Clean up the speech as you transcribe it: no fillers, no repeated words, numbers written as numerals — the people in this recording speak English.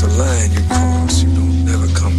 It's a line you cross, you don't never come